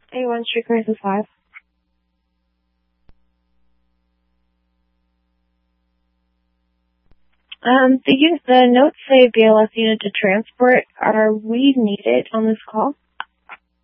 A1 Street Crisis 5. The notes say BLS unit to transport. Are we needed on this call?